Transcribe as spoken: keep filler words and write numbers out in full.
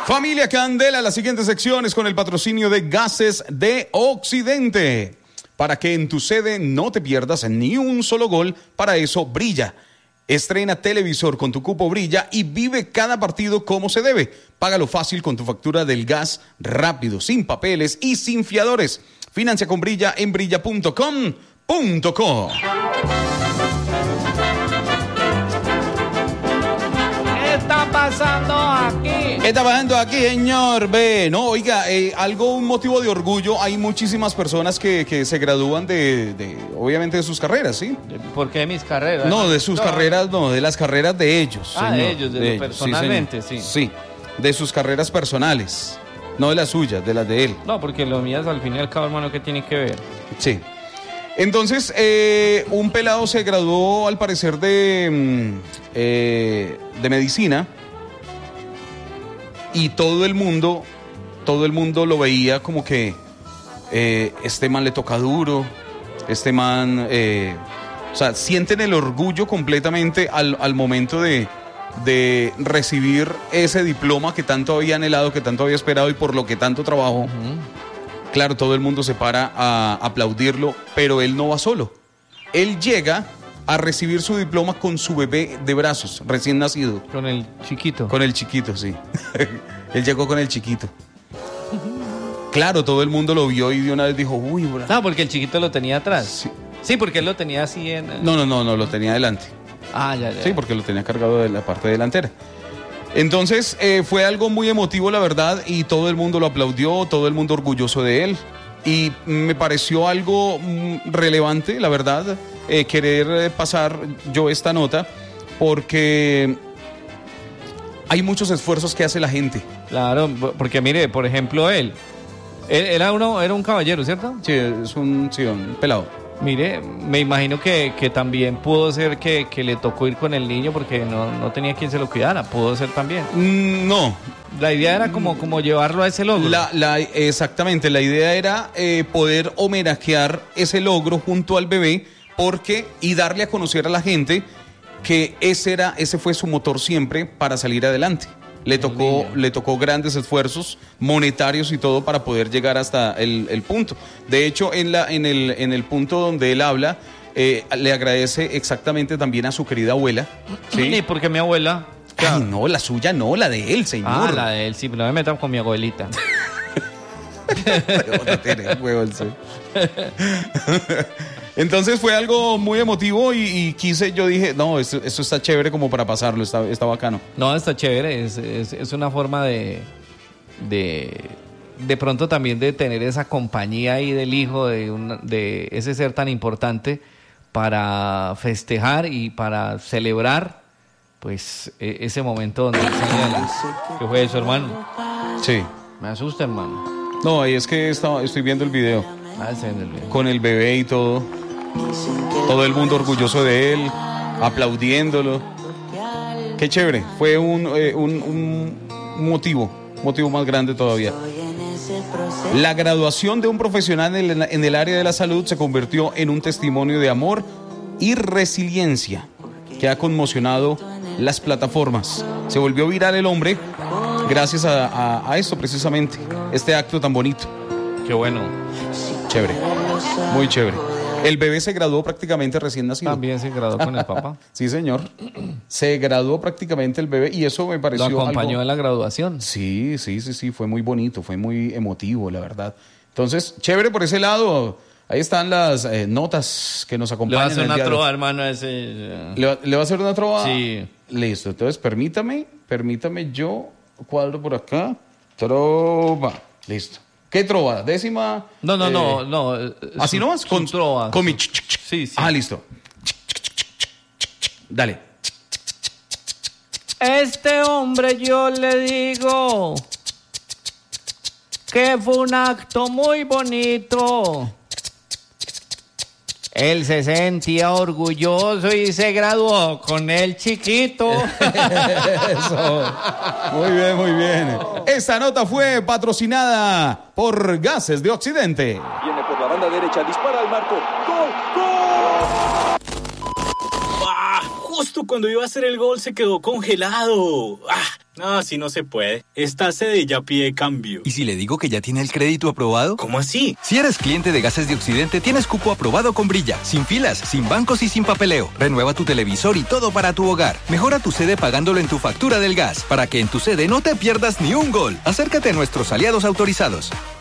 Familia Candela, las siguientes secciones con el patrocinio de Gases de Occidente. Para que en tu sede no te pierdas ni un solo gol, para eso Brilla. Estrena televisor con tu cupo Brilla y vive cada partido como se debe. Págalo fácil con tu factura del gas, rápido, sin papeles y sin fiadores. Financia con Brilla en brilla punto com punto co. ¿Qué está pasando aquí? ¿Qué está pasando aquí, señor? Ve, no, oiga, eh, algo, un motivo de orgullo. Hay muchísimas personas que, que se gradúan de, de, obviamente, de sus carreras, ¿sí? ¿Por qué mis carreras? No, de sus no. carreras, no, de las carreras de ellos. Ah, señor, de ellos, de, de ellos, personalmente, sí, sí. Sí, de sus carreras personales, no de las suyas, de las de él. No, porque lo mías al fin y al cabo, hermano, ¿qué tiene que ver? Sí. Entonces, eh, un pelado se graduó, al parecer, de, eh, de medicina. Y todo el mundo, todo el mundo lo veía como que eh, este man le toca duro, este man, eh, o sea, sienten el orgullo completamente al, al momento de, de recibir ese diploma que tanto había anhelado, que tanto había esperado y por lo que tanto trabajó. Uh-huh. Claro, todo el mundo se para a aplaudirlo, pero él no va solo. Él llega a recibir su diploma con su bebé de brazos, recién nacido. Con el chiquito. Con el chiquito, sí. Él llegó con el chiquito. Claro, todo el mundo lo vio y de una vez dijo, uy, bro. No, porque el chiquito lo tenía atrás. Sí, sí porque él lo tenía así en... No, no, no, no, lo tenía adelante. Ah, ya, ya. Sí, porque lo tenía cargado de la parte delantera. Entonces, eh, fue algo muy emotivo, la verdad, y todo el mundo lo aplaudió, todo el mundo orgulloso de él. Y me pareció algo mm, relevante, la verdad, eh, querer pasar yo esta nota, porque hay muchos esfuerzos que hace la gente. Claro, porque mire, por ejemplo, él, él era, uno, era un caballero, ¿cierto? Sí, es un, sí, un pelado. Mire, me imagino que, que también pudo ser que, que le tocó ir con el niño porque no, no tenía quien se lo cuidara, pudo ser también. Mm, no. La idea era como, como llevarlo a ese logro. La, la, exactamente, la idea era eh, poder homenajear ese logro junto al bebé porque y darle a conocer a la gente que ese, era, ese fue su motor siempre para salir adelante. Le tocó, le tocó grandes esfuerzos monetarios y todo para poder llegar hasta el, el punto. De hecho, en, la, en, el, en el punto donde él habla, eh, le agradece exactamente también a su querida abuela. ¿Sí? ¿Y por qué mi abuela? Ay, no, la suya no, la de él, señor. Ah, la de él, sí, pero no me metan con mi abuelita. No tiene huevo, sí. Entonces fue algo muy emotivo y, y quise, yo dije, no, esto, esto está chévere como para pasarlo, está, está bacano. No, está chévere, es, es, es una forma de, de, de pronto también de tener esa compañía ahí del hijo, de, un, de ese ser tan importante para festejar y para celebrar, pues, ese momento donde enseña la... ¿Qué fue eso, hermano? Sí. Me asusta, hermano. No, ahí es que está, estoy viendo el video. Ah, ese es el video. Con el bebé y todo. Todo el mundo orgulloso de él, aplaudiéndolo. Qué chévere. Fue un, eh, un, un motivo, motivo más grande todavía. La graduación de un profesional en, en el área de la salud se convirtió en un testimonio de amor y resiliencia que ha conmocionado las plataformas. Se volvió viral el hombre gracias a, a, a esto precisamente, este acto tan bonito. Qué bueno. Chévere, muy chévere. El bebé se graduó prácticamente recién nacido. También se graduó con el papá. Sí, señor. Se graduó prácticamente el bebé y eso me pareció algo... ¿Lo acompañó algo... en la graduación? Sí, sí, sí, sí, fue muy bonito, fue muy emotivo, la verdad. Entonces, chévere por ese lado. Ahí están las eh, notas que nos acompañan. Le va a hacer una trova, hermano, ese... ¿Le va, ¿Le va a hacer una trova? Sí. Listo, entonces permítame, permítame yo cuadro por acá. Trova. Listo. ¿Qué trova? ¿Décima? No, no, eh, no, no. ¿Así no vas? Con trova. Con mi... Sí, sí. Ah, listo. Dale. Este hombre yo le digo que fue un acto muy bonito. Él se sentía orgulloso y se graduó con el chiquito. Eso. Muy bien, muy bien. Esta nota fue patrocinada por Gases de Occidente. Viene por la banda derecha, dispara al marco. ¡Gol! ¡Gol! ¡Ah! Justo cuando iba a hacer el gol se quedó congelado. ¡Ah! No, así no se puede. Esta sede ya pide cambio. ¿Y si le digo que ya tiene el crédito aprobado? ¿Cómo así? Si eres cliente de Gases de Occidente, tienes cupo aprobado con Brilla. Sin filas, sin bancos y sin papeleo. Renueva tu televisor y todo para tu hogar. Mejora tu sede pagándolo en tu factura del gas, para que en tu sede no te pierdas ni un gol. Acércate a nuestros aliados autorizados.